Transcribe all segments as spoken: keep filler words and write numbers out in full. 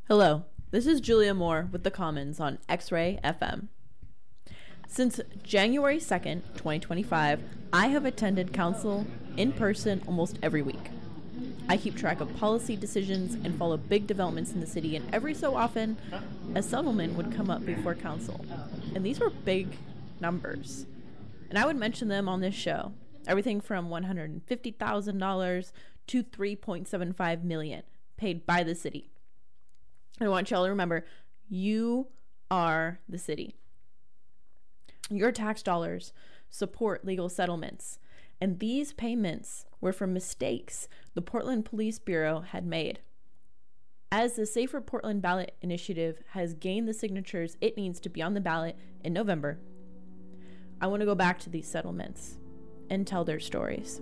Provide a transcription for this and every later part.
Hello, this is Julia Moore with The Commons on X-Ray F M. Since January second, twenty twenty-five, I have attended council in person almost every week. I keep track of policy decisions and follow big developments in the city, and every so often, a settlement would come up before council. And these were big numbers. And I would mention them on this show. Everything from one hundred fifty thousand dollars to three point seven five million dollars paid by the city. I want y'all to remember, you are the city. Your tax dollars support legal settlements, and these payments were from mistakes the Portland Police Bureau had made. As the Safer Portland Ballot Initiative has gained the signatures it needs to be on the ballot in November, I want to go back to these settlements and tell their stories.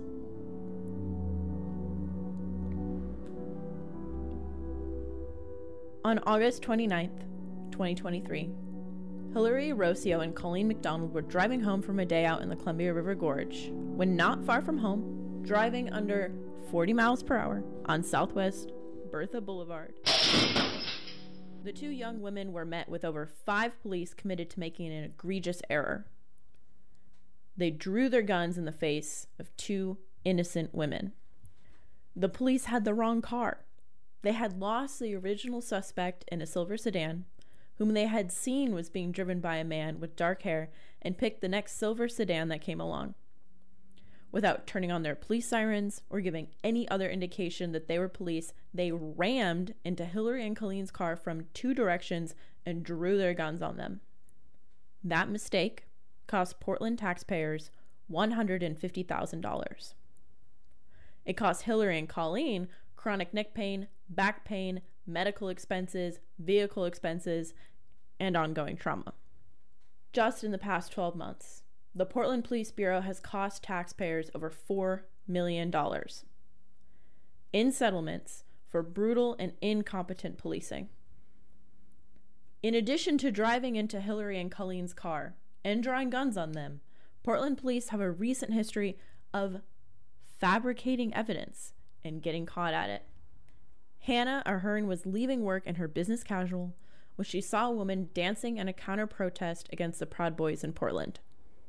On August twenty-ninth, twenty twenty-three, Hillary Rocio and Colleen McDonald were driving home from a day out in the Columbia River Gorge when, not far from home, driving under forty miles per hour on Southwest Bertha Boulevard, the two young women were met with over five police committed to making an egregious error. They drew their guns in the face of two innocent women. The police had the wrong car. They had lost the original suspect in a silver sedan, whom they had seen was being driven by a man with dark hair, and picked the next silver sedan that came along. Without turning on their police sirens or giving any other indication that they were police, they rammed into Hillary and Colleen's car from two directions and drew their guns on them. That mistake cost Portland taxpayers one hundred fifty thousand dollars. It cost Hillary and Colleen chronic neck pain, back pain, medical expenses, vehicle expenses, and ongoing trauma. Just in the past twelve months, the Portland Police Bureau has cost taxpayers over four million dollars in settlements for brutal and incompetent policing. In addition to driving into Hillary and Colleen's car and drawing guns on them, Portland police have a recent history of fabricating evidence and getting caught at it. Hannah Ahern was leaving work in her business casual when she saw a woman dancing in a counter-protest against the Proud Boys in Portland.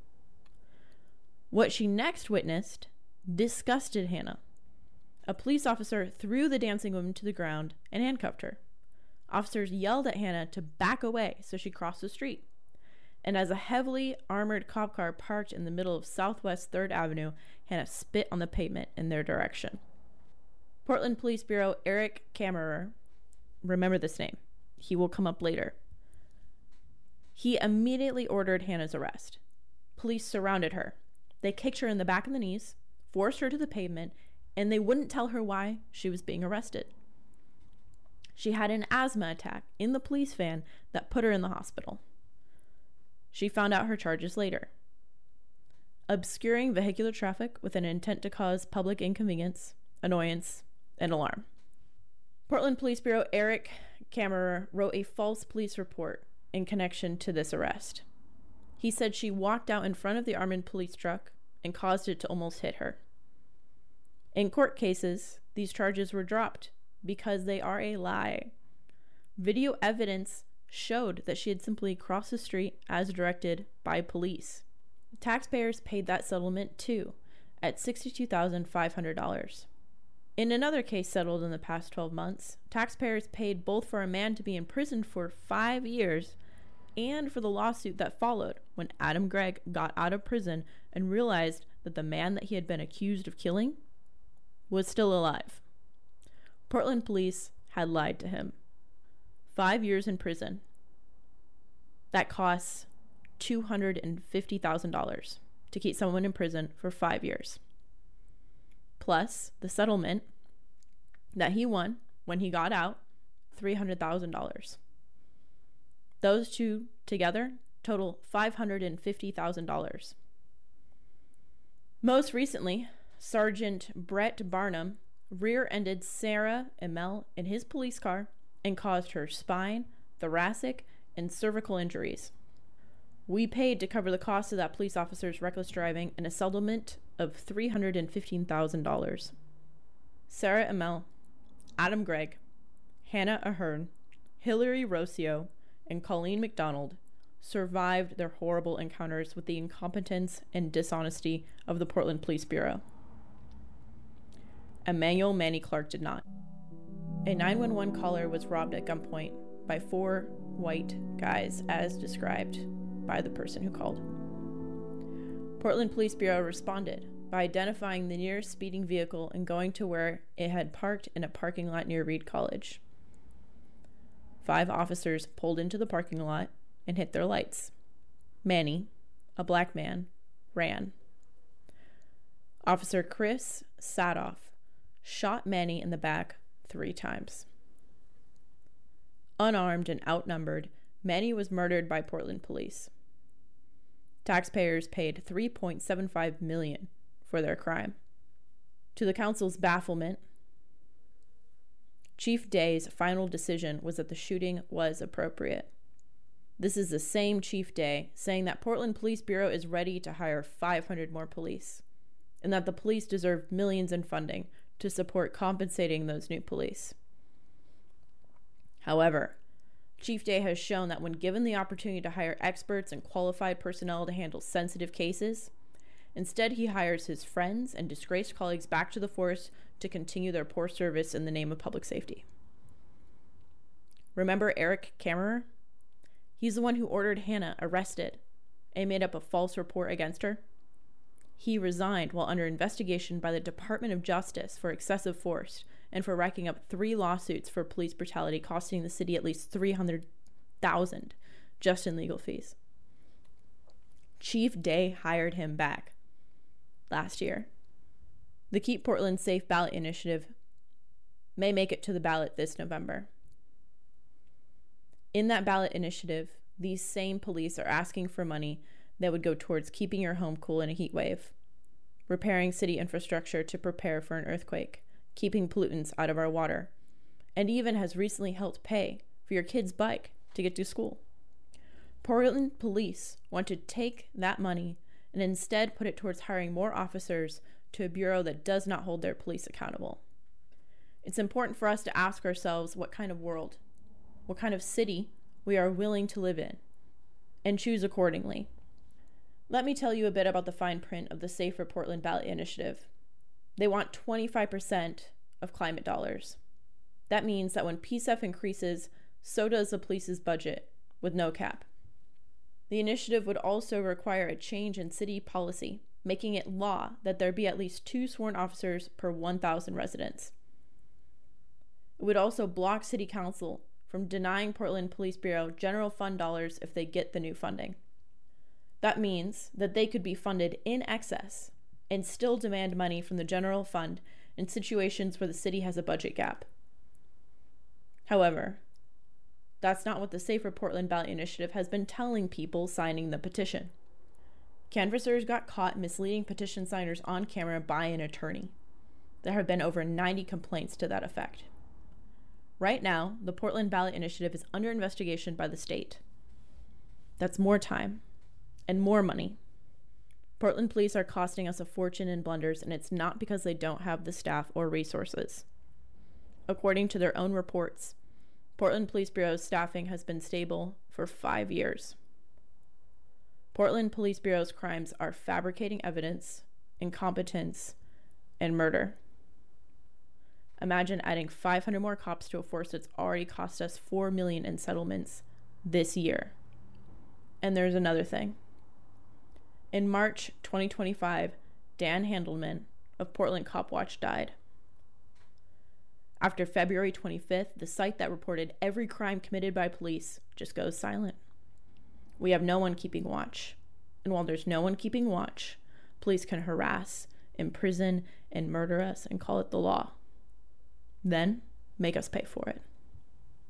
What she next witnessed disgusted Hannah. A police officer threw the dancing woman to the ground and handcuffed her. Officers yelled at Hannah to back away, so she crossed the street. And as a heavily armored cop car parked in the middle of Southwest third Avenue, Hannah spit on the pavement in their direction. Portland Police Bureau Eric Kammerer, remember this name, he will come up later. He immediately ordered Hannah's arrest. Police surrounded her. They kicked her in the back of the knees, forced her to the pavement, and they wouldn't tell her why she was being arrested. She had an asthma attack in the police van that put her in the hospital. She found out her charges later. Obscuring vehicular traffic with an intent to cause public inconvenience, annoyance, and alarm. Portland Police Bureau Eric Kammerer wrote a false police report in connection to this arrest. He said she walked out in front of the armored police truck and caused it to almost hit her. In court cases, these charges were dropped because they are a lie. Video evidence showed that she had simply crossed the street as directed by police. Taxpayers paid that settlement too, at sixty-two thousand five hundred dollars. In another case settled in the past twelve months, taxpayers paid both for a man to be imprisoned for five years and for the lawsuit that followed when Adam Gregg got out of prison and realized that the man that he had been accused of killing was still alive. Portland police had lied to him. Five years in prison. That costs two hundred fifty thousand dollars to keep someone in prison for five years. Plus the settlement that he won when he got out, three hundred thousand dollars. Those two together total five hundred fifty thousand dollars. Most recently, Sergeant Brett Barnum rear-ended Sarah Emel in his police car and caused her spine, thoracic, and cervical injuries. We paid to cover the cost of that police officer's reckless driving in a settlement of three hundred fifteen thousand dollars. Sarah Emel, Adam Gregg, Hannah Ahern, Hillary Rossio and Colleen McDonald survived their horrible encounters with the incompetence and dishonesty of the Portland Police Bureau. Emmanuel Manny Clark did not. A nine one one caller was robbed at gunpoint by four white guys, as described by the person who called. Portland Police Bureau responded by identifying the nearest speeding vehicle and going to where it had parked in a parking lot near Reed College. Five officers pulled into the parking lot and hit their lights. Manny, a black man, ran. Officer Chris Sadoff shot Manny in the back three times. Unarmed and outnumbered, Manny was murdered by Portland police. Taxpayers paid three point seven five million dollars for their crime. To the council's bafflement, Chief Day's final decision was that the shooting was appropriate. This is the same Chief Day saying that Portland Police Bureau is ready to hire five hundred more police, and that the police deserve millions in funding to support compensating those new police. However, Chief Day has shown that when given the opportunity to hire experts and qualified personnel to handle sensitive cases, instead he hires his friends and disgraced colleagues back to the force to continue their poor service in the name of public safety. Remember Eric Kammerer? He's the one who ordered Hannah arrested and made up a false report against her. He resigned while under investigation by the Department of Justice for excessive force and for racking up three lawsuits for police brutality, costing the city at least three hundred thousand dollars just in legal fees. Chief Day hired him back last year. The Keep Portland Safe ballot initiative may make it to the ballot this November. In that ballot initiative, these same police are asking for money that would go towards keeping your home cool in a heat wave, repairing city infrastructure to prepare for an earthquake, keeping pollutants out of our water, and even has recently helped pay for your kid's bike to get to school. Portland police want to take that money and instead put it towards hiring more officers to a bureau that does not hold their police accountable. It's important for us to ask ourselves what kind of world, what kind of city we are willing to live in, and choose accordingly. Let me tell you a bit about the fine print of the Safer Portland ballot initiative. They want twenty-five percent of climate dollars. That means that when P S E F increases, so does the police's budget, with no cap. The initiative would also require a change in city policy, making it law that there be at least two sworn officers per one thousand residents. It would also block City Council from denying Portland Police Bureau general fund dollars if they get the new funding. That means that they could be funded in excess and still demand money from the general fund in situations where the city has a budget gap. However, that's not what the Safer Portland ballot initiative has been telling people signing the petition. Canvassers got caught misleading petition signers on camera by an attorney. There have been over ninety complaints to that effect. Right now, the Portland ballot initiative is under investigation by the state. That's more time and more money. Portland police are costing us a fortune in blunders, and it's not because they don't have the staff or resources. According to their own reports, Portland Police Bureau's staffing has been stable for five years. Portland Police Bureau's crimes are fabricating evidence, incompetence, and murder. Imagine adding five hundred more cops to a force that's already cost us four million dollars in settlements this year. And there's another thing. In March twenty twenty-five, Dan Handelman of Portland Cop Watch died. After February twenty-fifth, the site that reported every crime committed by police just goes silent. We have no one keeping watch. And while there's no one keeping watch, police can harass, imprison, and murder us and call it the law. Then make us pay for it.